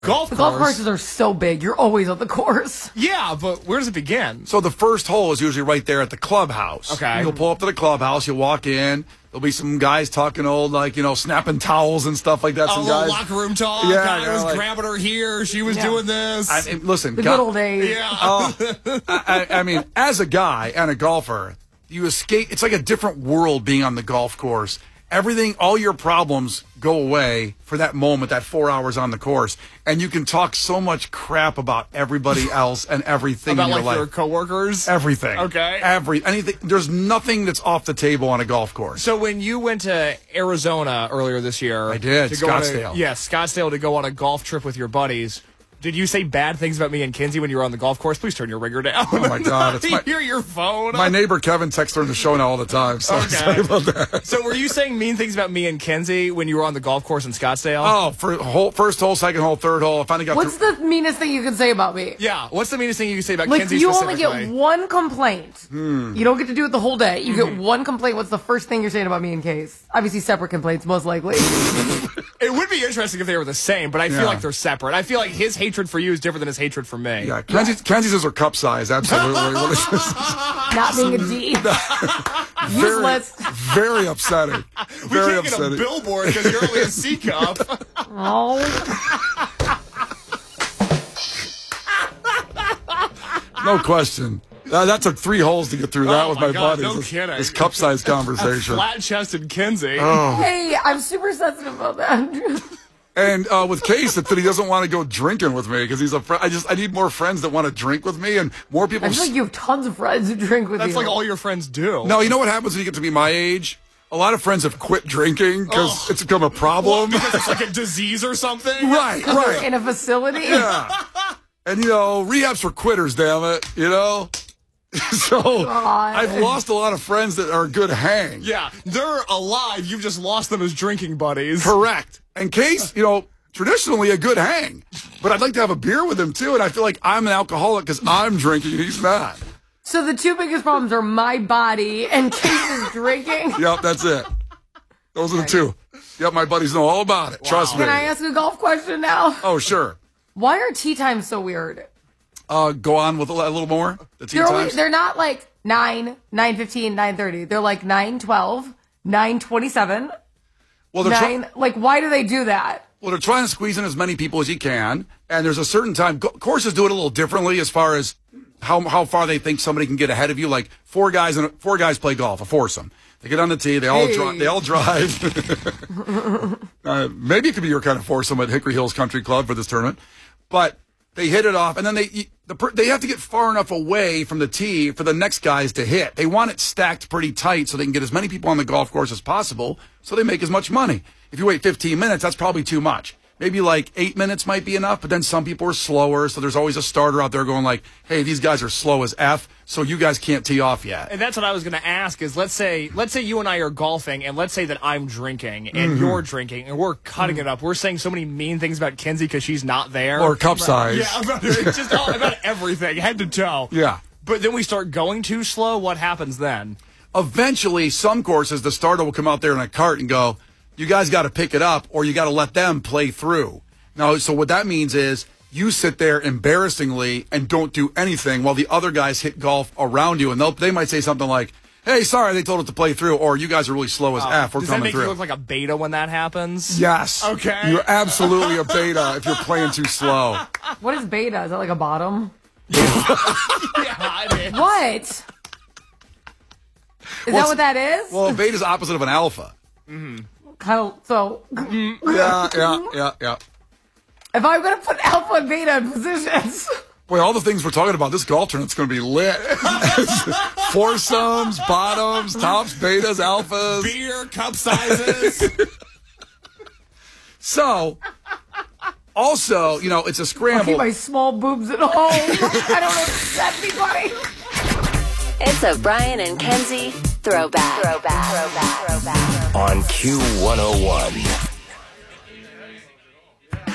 Golf The golf courses are so big. You're always on the course. Yeah, but where does it begin? So the first hole is usually right there at the clubhouse. Okay. You'll pull up to the clubhouse. You'll walk in. There'll be some guys talking old, like, snapping towels and stuff like that. A Some little guys. locker room talk. Yeah, I was like, grabbing her here. She was doing this. Listen, The good old days. Yeah. I mean, as a guy and a golfer, you escape. It's like a different world being on the golf course. Everything, all your problems go away for that moment, that 4 hours on the course. And you can talk so much crap about everybody else and everything About in your like life. your coworkers? Everything. Okay. Anything. There's nothing that's off the table on a golf course. So when you went to Arizona earlier this year. I did, to go on Scottsdale. Scottsdale to go on a golf trip with your buddies. Did you say bad things about me and Kinsey when you were on the golf course? Please turn your ringer down. Oh, my God. I hear your phone. My neighbor Kevin texts her in the show now all the time. So Okay. sorry about that. So were you saying mean things about me and Kinsey when you were on the golf course in Scottsdale? Oh, first hole, second hole, third hole. I finally got What's through. the meanest thing you can say about me? Yeah. What's the meanest thing you can say about Like, Kinsey you only specifically? get one complaint. You don't get to do it the whole day. You get one complaint. What's the first thing you're saying about me and Case? Obviously, separate complaints, most likely. It would be interesting if they were the same, but I feel Yeah. like they're separate. I feel like his hatred for you is different than his hatred for me. Yeah, Kenzie's is her cup size, absolutely. Not being a D. Useless. Very upsetting. We Very can't get a upsetting. billboard because you're only a C cup. Oh. No question. That took 3 holes to get through that Oh with my my God, buddies. no kidding. This cup size conversation. Flat-chested Kinsey. Hey, I'm super sensitive about that. And with Case, that he doesn't want to go drinking with me because he's a friend. I need more friends that want to drink with me and more people. I feel like you have tons of friends who drink with That's you. like all your friends do. No, you know what happens when you get to be my age? A lot of friends have quit drinking because it's become a problem. Because it's like a disease or something? Right. In a facility? Yeah. And, rehab's for quitters, damn it, So God. I've lost a lot of friends that are a good hang. Yeah, they're alive. You've just lost them as drinking buddies. Correct. And Case, traditionally a good hang. But I'd like to have a beer with him, too. And I feel like I'm an alcoholic because I'm drinking and he's not. So the two biggest problems are my body and Case's drinking. Yep, that's it. Those are the two. Yep, my buddies know all about it. Trust me. Can I ask a golf question now? Oh, sure. Why are tee times so weird? Go on with a little more. The tee times. They're not like 9, 9:15, 9:30. They're like 9:12, 9:27. Well, they're 9. Like, why do they do that? Well, they're trying to squeeze in as many people as you can, and there's a certain time. Courses do it a little differently as far as how far they think somebody can get ahead of you. Like four guys play golf, a foursome. They get on the tee. They all drive. Maybe it could be your kind of foursome at Hickory Hills Country Club for this tournament, but they hit it off, and then they have to get far enough away from the tee for the next guys to hit. They want it stacked pretty tight so they can get as many people on the golf course as possible so they make as much money. If you wait 15 minutes, that's probably too much. Maybe like 8 minutes might be enough, but then some people are slower, so there's always a starter out there going like, hey, these guys are slow as F, so you guys can't tee off yet. And that's what I was going to ask is let's say you and I are golfing, and let's say that I'm drinking and you're drinking, and we're cutting it up. We're saying so many mean things about Kinsey because she's not there. Or cup size. Yeah, about everything, head to toe. Yeah. But then we start going too slow. What happens then? Eventually, some courses, the starter will come out there in a cart and go, you guys got to pick it up or you got to let them play through. Now, so what that means is you sit there embarrassingly and don't do anything while the other guys hit golf around you. And they might say something like, hey, sorry, they told us to play through, or you guys are really slow as F. We're Does that coming make through. you look like a beta when that happens? Yes. Okay. You're absolutely a beta if you're playing too slow. What is beta? Is that like a bottom? Yeah, it is. What? Is that what that is? Well, a beta's opposite of an alpha. Kind of, so Yeah. if I'm going to put alpha and beta in positions. Boy, all the things we're talking about, this golf tournament's going to be lit. Foursomes, bottoms, tops, betas, alphas. Beer, cup sizes. So, also, it's a I'll scramble. keep my small boobs at home. I don't know if that'd be funny. It's a Brian and Kenzie throwback. On Q101.